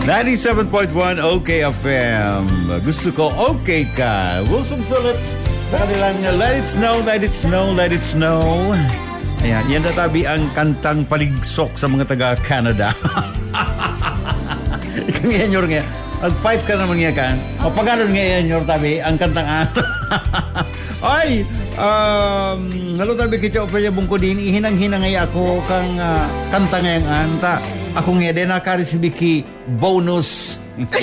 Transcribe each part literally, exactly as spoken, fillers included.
ninety-seven point one OK F M. Gusto ko okay ka. Wilson Phillips sa kanilang Let It Snow, Let It Snow, Let It Snow. Ayan, yan na tabi ang kantang paligsok sa mga taga-Canada. Ikaw nga yan, nga. Mag-fight ka naman nga ka. O pag-anon nga yan, your tabi, ang kantang ano. Ay, um, halo tabi kitya Ophelia Bungkodin, ihinang-hinang ngay ako kang uh, kanta ngayang anta. Ako nga din nakaresibiki bonus.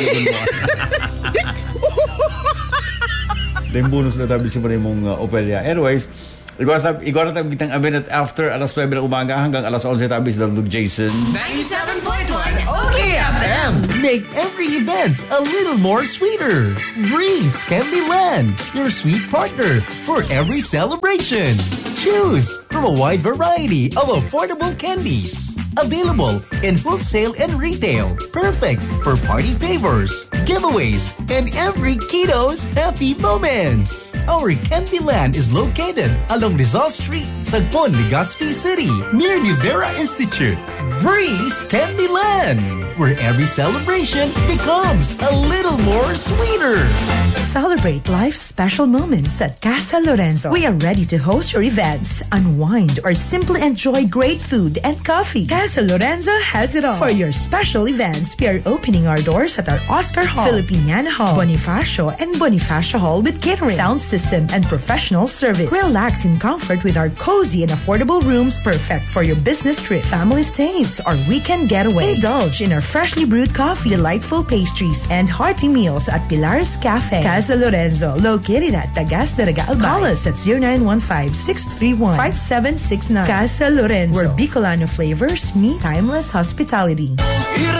Then bonus na tabi si mong uh, Ophelia. Anyways, igwa na tabi kitang abin at after alas nuwebe ng umaga hanggang alas onse tabi si Dalug Jason. ninety-seven point one OK F M. Make every event a little more sweeter. Breeze Candyland, your sweet partner for every celebration. Choose from a wide variety of affordable candies. Available in wholesale and retail. Perfect for party favors, giveaways, and every kiddo's happy moments. Our Candyland is located along Rizal Street, Sagpon, Legazpi City, near New Vera Institute. Breeze Candyland, where every celebration becomes a little more sweeter. Celebrate life's special moments at Casa Lorenzo. We are ready to host your events, unwind, or simply enjoy great food and coffee. Casa Lorenzo has it all. For your special events, we are opening our doors at our Oscar Hall, Filipiniana Hall, Bonifacio, and Bonifacio Hall with catering, sound system, and professional service. Relax in comfort with our cozy and affordable rooms, perfect for your business trips, family stays, or weekend getaways. Indulge in our freshly brewed coffee, delightful pastries, and hearty meals at Pilar's Cafe. Casa Lorenzo, located at Tagas de Regal. Call us at zero nine one five, six three one, five seven six nine. Casa Lorenzo, where Bicolano flavors meet timeless hospitality.